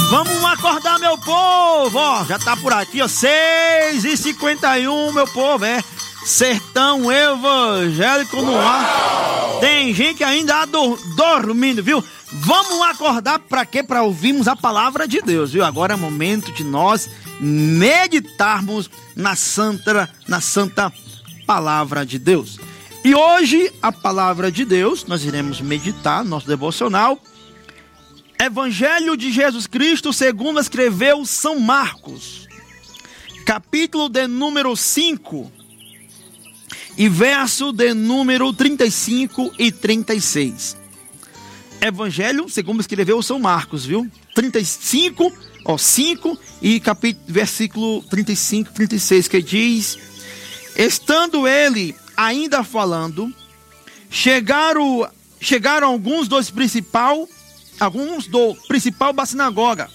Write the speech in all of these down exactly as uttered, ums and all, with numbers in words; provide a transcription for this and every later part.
Vamos acordar, meu povo, ó, já tá por aqui, ó, seis e cinquenta e um, meu povo, é Sertão Evangélico no ar. Tem gente ainda do, dormindo, viu? Vamos acordar pra quê? Pra ouvirmos a palavra de Deus, viu? Agora é momento de nós meditarmos na santa, na santa palavra de Deus. E hoje, a palavra de Deus, nós iremos meditar no nosso devocional, Evangelho de Jesus Cristo segundo escreveu São Marcos, capítulo de número cinco, e verso de número trinta e cinco e trinta e seis. Evangelho segundo escreveu São Marcos, viu? trinta e cinco, ó, cinco e capítulo, versículo trinta e cinco, trinta e seis, que diz: estando ele ainda falando, chegaram, chegaram alguns dos principais Alguns do principal da sinagoga,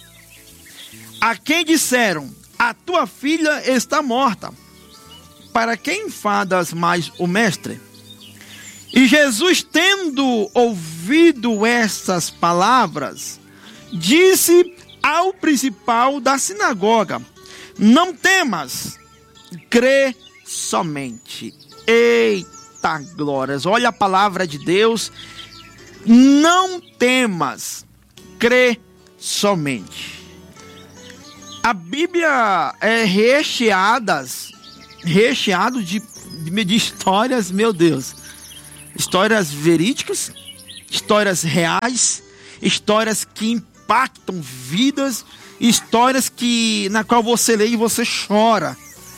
a quem disseram: a tua filha está morta, para que enfadas mais o mestre? E Jesus, tendo ouvido essas palavras, disse ao principal da sinagoga: não temas, crê somente. Eita glórias, olha a palavra de Deus. Não temas, crê somente. A Bíblia é recheada, recheado de, de histórias, meu Deus, histórias verídicas, histórias reais, histórias que impactam vidas, histórias que na qual você lê e você chora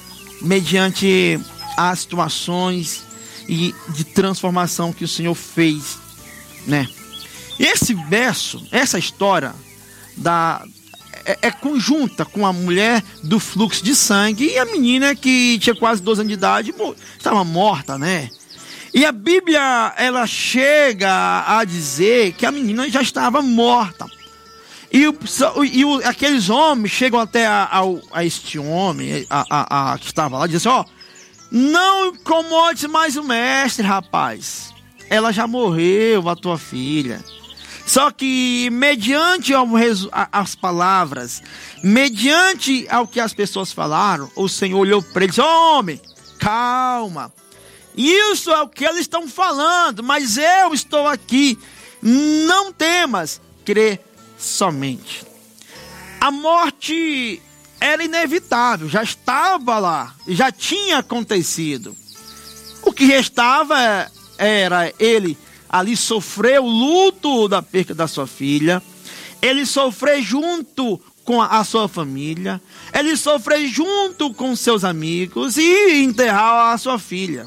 mediante as situações e de transformação que o Senhor fez, né? Esse verso, essa história da, é, é conjunta com a mulher do fluxo de sangue e a menina que tinha quase doze anos de idade, estava morta, né? E a Bíblia, ela chega a dizer que a menina já estava morta. E, o, e o, aqueles homens chegam até a, a, a este homem a, a, a, que estava lá e dizem: ó, não incomode mais o mestre, rapaz. Ela já morreu, a tua filha. Só que mediante ao, as palavras, mediante ao que as pessoas falaram, o Senhor olhou para ele e disse: homem, calma. Isso é o que eles estão falando, mas eu estou aqui. Não temas, crê somente. A morte era inevitável, já estava lá, já tinha acontecido. O que restava era ele ali sofrer o luto da perda da sua filha, ele sofrer junto com a, a sua família, ele sofrer junto com seus amigos e enterrar a sua filha.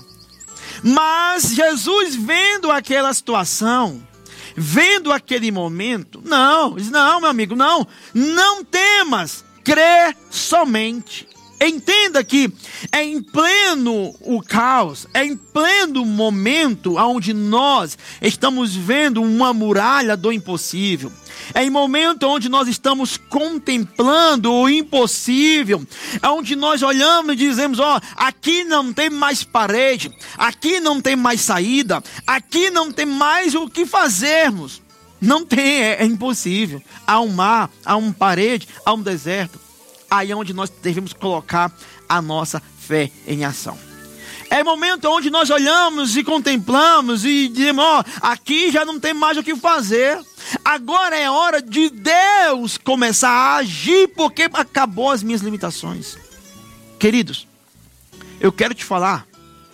Mas Jesus, vendo aquela situação, vendo aquele momento, não, diz: não, meu amigo, não, não temas, crê somente. Entenda que é em pleno o caos, é em pleno momento onde nós estamos vendo uma muralha do impossível. É em momento onde nós estamos contemplando o impossível, é onde nós olhamos e dizemos: ó, aqui não tem mais parede, aqui não tem mais saída, aqui não tem mais o que fazermos. Não tem, é, é impossível. Há um mar, há uma parede, há um deserto. Aí é onde nós devemos colocar a nossa fé em ação. É o momento onde nós olhamos e contemplamos e dizemos: ó, aqui já não tem mais o que fazer. Agora é hora de Deus começar a agir, porque acabou as minhas limitações. Queridos, eu quero te falar,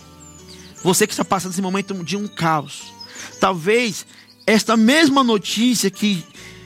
você que está passando esse momento de um caos, talvez esta mesma notícia que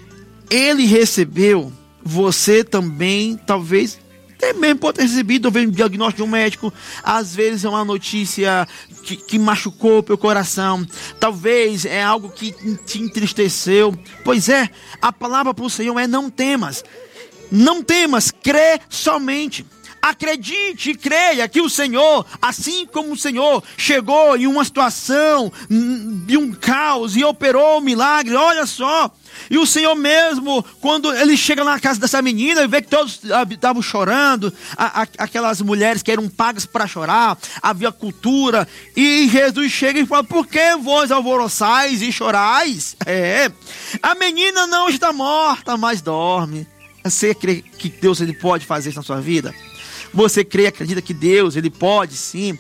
ele recebeu, você também, talvez, também pode ter recebido, talvez, um diagnóstico de um médico. Às vezes é uma notícia que, que machucou o teu coração. Talvez é algo que te entristeceu. Pois é, a palavra para o Senhor é: não temas. Não temas, crê somente. Acredite e creia que o Senhor, assim como o Senhor chegou em uma situação de um caos e operou um milagre, olha só. E o Senhor mesmo, quando ele chega na casa dessa menina e vê que todos estavam chorando, a, a, aquelas mulheres que eram pagas para chorar, havia cultura, e Jesus chega e fala: por que vós alvoroçais e chorais? É, a menina não está morta, mas dorme. Você crê que Deus ele pode fazer isso na sua vida? Você crê e acredita que Deus, ele pode sim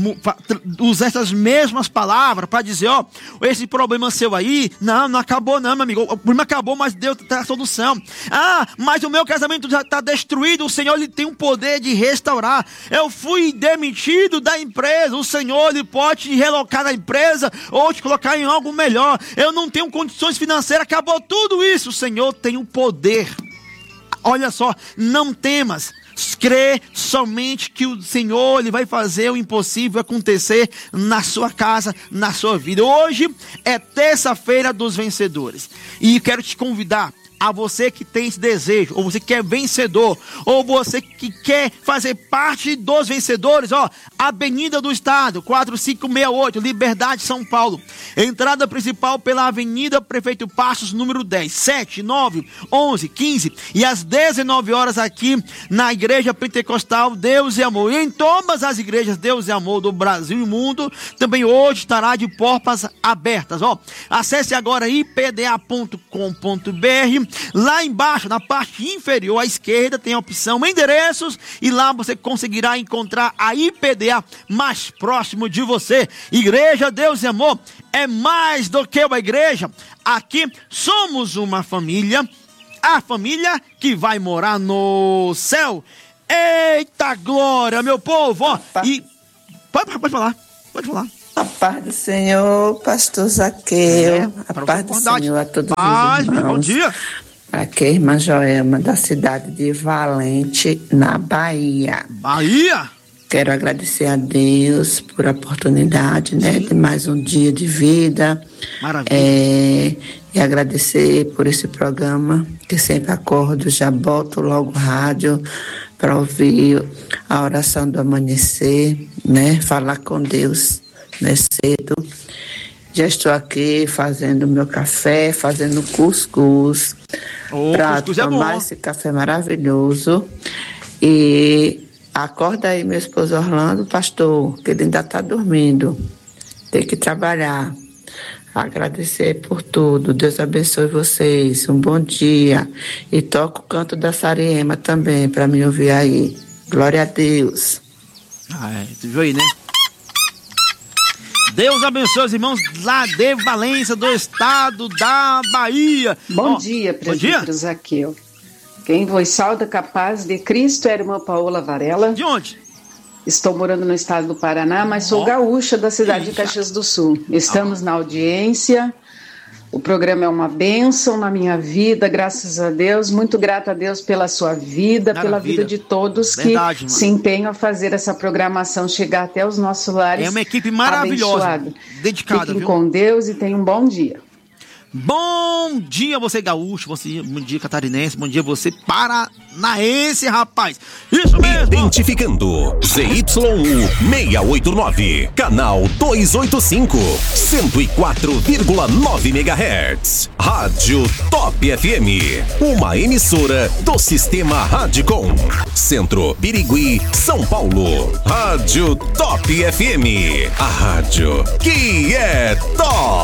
usar essas mesmas palavras para dizer, ó, esse problema seu aí, não, não acabou não, meu amigo, o problema acabou, mas Deus tem a solução. Ah, mas o meu casamento já está destruído, o Senhor ele tem o poder de restaurar. Eu fui demitido da empresa, o Senhor ele pode te relocar da empresa ou te colocar em algo melhor. Eu não tenho condições financeiras, acabou tudo isso, o Senhor tem o poder. Olha só, não temas. Crê somente que o Senhor ele vai fazer o impossível acontecer na sua casa, na sua vida. Hoje é terça-feira dos vencedores. E quero te convidar a você que tem esse desejo, ou você que é vencedor, ou você que quer fazer parte dos vencedores, ó, Avenida do Estado, quatro cinco seis oito, Liberdade, São Paulo. Entrada principal pela Avenida Prefeito Passos, número dez, sete, nove, onze, quinze e às dezenove horas aqui na Igreja Pentecostal Deus e Amor. E em todas as igrejas Deus e Amor do Brasil e mundo, também hoje estará de portas abertas, ó. Acesse agora i p d a ponto com ponto b r. Lá embaixo, na parte inferior à esquerda, tem a opção endereços e lá você conseguirá encontrar a I P D A mais próximo de você. Igreja Deus e Amor é mais do que uma igreja. Aqui somos uma família, a família que vai morar no céu. Eita glória, meu povo! Ó, e pode, pode falar, pode falar. A paz do Senhor, pastor Zaqueu. É, a paz do Senhor a todos paz, os irmãos. Bom dia. Aqui é a irmã Joelma, da cidade de Valente, na Bahia. Bahia? Quero agradecer a Deus por a oportunidade, né, de mais um dia de vida. Maravilha. É, e agradecer por esse programa, que sempre acordo, já boto logo o rádio para ouvir a oração do amanhecer, né, falar com Deus. Né, cedo. Já estou aqui fazendo meu café, fazendo cuscuz oh, para tomar é esse café maravilhoso. E acorda aí, meu esposo Orlando, pastor, que ele ainda está dormindo. Tem que trabalhar. Agradecer por tudo. Deus abençoe vocês. Um bom dia. E toca o canto da Sariema também, para me ouvir aí. Glória a Deus. Ah, é. Tu viu aí, né? Deus abençoe os irmãos lá de Valência, do estado da Bahia. Bom oh, dia, presbítero Zaqueu. Quem vos salda capaz de Cristo é a irmã Paola Varela. De onde? Estou morando no estado do Paraná, mas sou oh. gaúcha da cidade Eita. de Caxias do Sul. Estamos oh. na audiência. O programa é uma bênção na minha vida, graças a Deus. Muito grata a Deus pela sua vida, Maravilha. pela vida de todos Verdade, que mano. se empenham a fazer essa programação chegar até os nossos lares. É uma equipe maravilhosa, abençoado. dedicada. Fiquem viu? com Deus e tenham um bom dia. Bom dia você gaúcho, você, bom dia catarinense, bom dia você paranaense, rapaz. Isso mesmo. Identificando Z Y U seiscentos e oitenta e nove, canal duzentos e oitenta e cinco, cento e quatro vírgula nove megahertz. Rádio Top F M, uma emissora do Sistema Radicom. Centro, Birigui, São Paulo. Rádio Top F M, a rádio que é top.